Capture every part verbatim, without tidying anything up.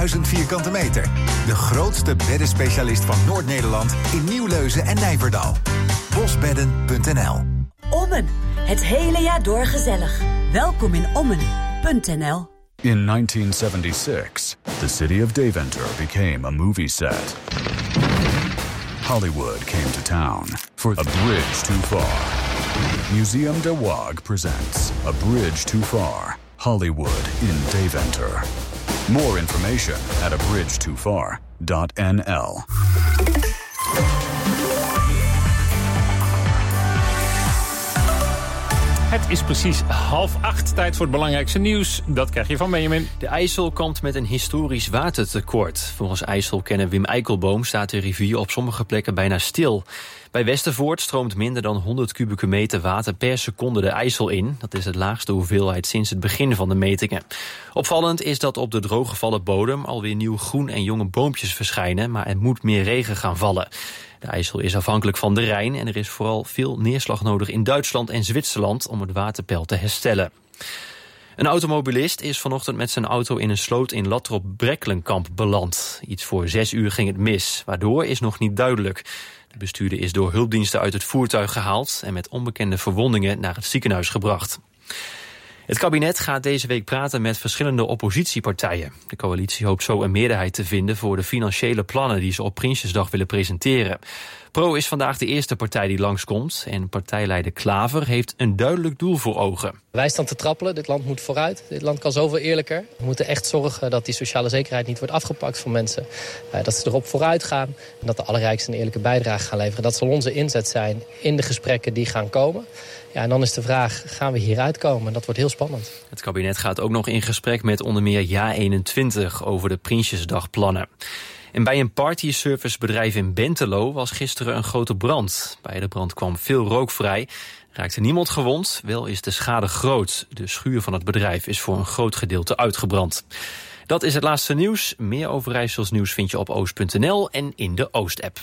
duizend vierkante meter. De grootste beddenspecialist van Noord-Nederland in Nieuwleuzen en Nijverdal. bosbedden punt n l. Ommen. Het hele jaar door gezellig. Welkom in Ommen punt n l. In nineteen seventy-six, the city of Deventer became a movie set. Hollywood came to town for A Bridge Too Far. Museum de Waag presents A Bridge Too Far, Hollywood in Deventer. More information at a bridge too far dot n l. Het is precies half acht, tijd voor het belangrijkste nieuws. Dat krijg je van Benjamin. De IJssel kampt met een historisch watertekort. Volgens IJsselkenner Wim Eikelboom staat de rivier op sommige plekken bijna stil. Bij Westervoort stroomt minder dan honderd kubieke meter water per seconde de IJssel in. Dat is de laagste hoeveelheid sinds het begin van de metingen. Opvallend is dat op de drooggevallen bodem alweer nieuw groen en jonge boompjes verschijnen, maar er moet meer regen gaan vallen. De IJssel is afhankelijk van de Rijn en er is vooral veel neerslag nodig in Duitsland en Zwitserland om het waterpeil te herstellen. Een automobilist is vanochtend met zijn auto in een sloot in Latrop-Brecklenkamp beland. Iets voor zes uur ging het mis, waardoor is nog niet duidelijk. De bestuurder is door hulpdiensten uit het voertuig gehaald en met onbekende verwondingen naar het ziekenhuis gebracht. Het kabinet gaat deze week praten met verschillende oppositiepartijen. De coalitie hoopt zo een meerderheid te vinden voor de financiële plannen die ze op Prinsjesdag willen presenteren. Pro is vandaag de eerste partij die langskomt en partijleider Klaver heeft een duidelijk doel voor ogen. Wij staan te trappelen, dit land moet vooruit. Dit land kan zoveel eerlijker. We moeten echt zorgen dat die sociale zekerheid niet wordt afgepakt van mensen. Uh, dat ze erop vooruit gaan en dat de allerrijksten een eerlijke bijdrage gaan leveren. Dat zal onze inzet zijn in de gesprekken die gaan komen. Ja, en dan is de vraag, gaan we hieruit komen? En dat wordt heel spannend. Het kabinet gaat ook nog in gesprek met onder meer Ja eenentwintig over de Prinsjesdagplannen. En bij een partyservicebedrijf in Bentelo was gisteren een grote brand. Bij de brand kwam veel rook vrij. Raakte niemand gewond, wel is de schade groot. De schuur van het bedrijf is voor een groot gedeelte uitgebrand. Dat is het laatste nieuws. Meer Overijssels nieuws vind je op oost punt n l en in de Oost-app.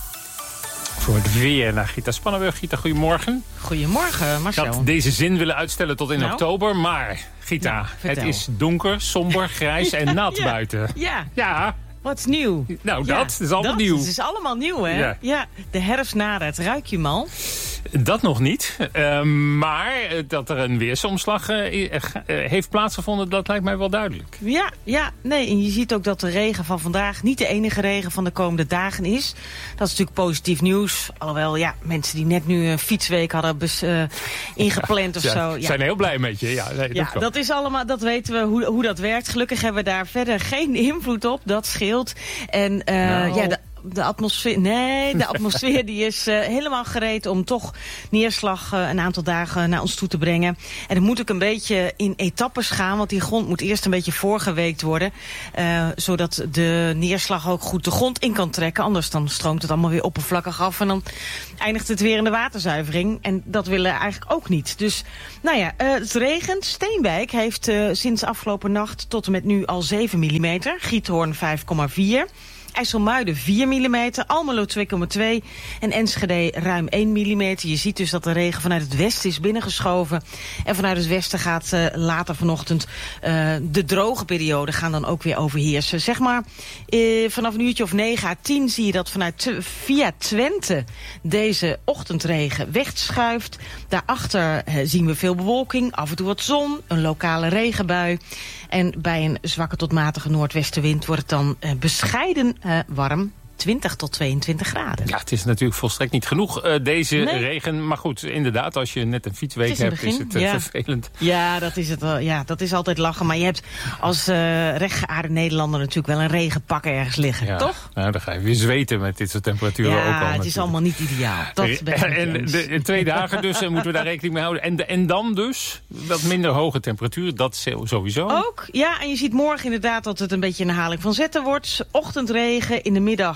Voor het weer naar Gita Spannenburg. Gita, goedemorgen. Goedemorgen, Marcel. Ik had deze zin willen uitstellen tot in nou? oktober, maar Gita, nou, het is donker, somber, grijs en nat ja, buiten. Ja. Ja. Wat is nieuw? Nou, ja, dat is allemaal dat nieuw. Het is allemaal nieuw, hè? Ja. ja de herfst nadert. Ruik je hem al? Dat nog niet. Uh, maar dat er een weersomslag uh, heeft plaatsgevonden, dat lijkt mij wel duidelijk. Ja, ja, nee. En je ziet ook dat de regen van vandaag niet de enige regen van de komende dagen is. Dat is natuurlijk positief nieuws. Alhoewel, ja, mensen die net nu een fietsweek hadden bes, uh, ingepland ja, of zo. Ja. zijn heel blij met je. Ja, nee, ja dat, dat is allemaal, dat weten we hoe, hoe dat werkt. Gelukkig hebben we daar verder geen invloed op. Dat scheelt. En uh, nou. ja, de De atmosfeer, nee, de atmosfeer die is uh, helemaal gereed om toch neerslag uh, een aantal dagen naar ons toe te brengen. En dan moet ik een beetje in etappes gaan, want die grond moet eerst een beetje voorgeweekt worden. Uh, zodat de neerslag ook goed de grond in kan trekken. Anders dan stroomt het allemaal weer oppervlakkig af en dan eindigt het weer in de waterzuivering. En dat willen we eigenlijk ook niet. Dus, nou ja, uh, het regent. Steenwijk heeft uh, sinds afgelopen nacht tot en met nu al zeven millimeter. Giethoorn vijf komma vier. IJsselmuiden vier millimeter, Almelo twee komma twee en Enschede ruim één millimeter. Je ziet dus dat de regen vanuit het westen is binnengeschoven. En vanuit het westen gaat uh, later vanochtend uh, de droge periode gaan dan ook weer overheersen. Zeg maar uh, vanaf een uurtje of negen à tien zie je dat vanuit via Twente deze ochtendregen wegschuift. Daarachter uh, zien we veel bewolking, af en toe wat zon, een lokale regenbui. En bij een zwakke tot matige noordwestenwind wordt het dan uh, bescheiden uh, warm. twintig tot tweeëntwintig graden. Ja, het is natuurlijk volstrekt niet genoeg, uh, deze nee. regen. Maar goed, inderdaad, als je net een fietsweek het is hebt, is het uh, ja. vervelend. Ja, dat is het wel. Ja, dat is altijd lachen. Maar je hebt als uh, rechtgeaarde Nederlander natuurlijk wel een regenpak ergens liggen, ja. toch? Nou, dan ga je weer zweten met dit soort temperaturen ja, ook al. Ja, het natuurlijk. is allemaal niet ideaal. Dat ben ik en de, in twee dagen dus uh, moeten we daar rekening mee houden. En, en dan dus wat minder hoge temperaturen, dat sowieso. Ook, ja. En je ziet morgen inderdaad dat het een beetje een herhaling van zetten wordt. Ochtendregen, in de middag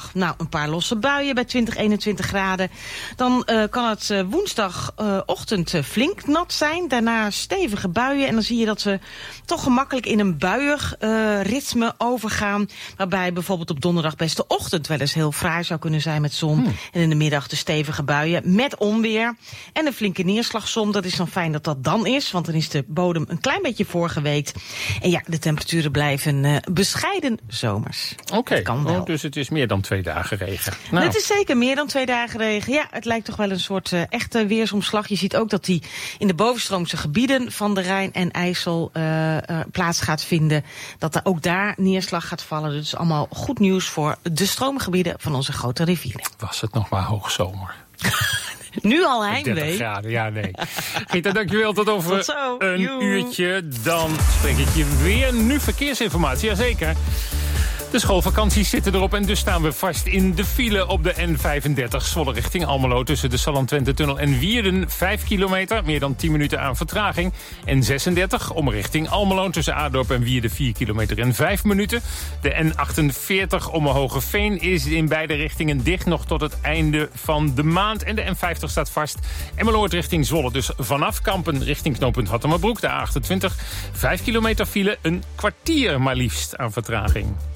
nog nou, een paar losse buien bij twintig, eenentwintig graden. Dan uh, kan het uh, woensdagochtend uh, flink nat zijn. Daarna stevige buien. En dan zie je dat we toch gemakkelijk in een buiig uh, ritme overgaan. Waarbij bijvoorbeeld op donderdag best de ochtend wel eens heel fraai zou kunnen zijn met zon. Hmm. En in de middag de stevige buien met onweer. En een flinke neerslagsom. Dat is dan fijn dat dat dan is. Want dan is de bodem een klein beetje voorgeweekt. En ja, de temperaturen blijven uh, bescheiden zomers. Oké, okay. oh, dus het is meer dan twee dagen regen. Nou. Het is zeker meer dan twee dagen regen. Ja, het lijkt toch wel een soort uh, echte weersomslag. Je ziet ook dat die in de bovenstroomse gebieden van de Rijn en IJssel uh, uh, plaats gaat vinden. Dat er ook daar neerslag gaat vallen. Dus allemaal goed nieuws voor de stroomgebieden van onze grote rivieren. Was het nog maar hoogzomer. Nu al heimwee. dertig graden, ja nee. Gita, dankjewel. Tot over Tot zo. een Joe. uurtje. Dan spreek ik je weer. Nu verkeersinformatie, jazeker. De schoolvakanties zitten erop en dus staan we vast in de file op de N vijfendertig. Zwolle richting Almelo tussen de Salland-Twente-tunnel en Wierden. Vijf kilometer, meer dan tien minuten aan vertraging. N zesendertig om richting Almelo tussen Adorp en Wierden. Vier kilometer en vijf minuten. De N achtenveertig om Hogeveen is in beide richtingen dicht nog tot het einde van de maand. En de N vijftig staat vast. Emmeloord richting Zwolle, dus vanaf Kampen richting knooppunt Hattemerbroek. De A achtentwintig, vijf kilometer file, een kwartier maar liefst aan vertraging.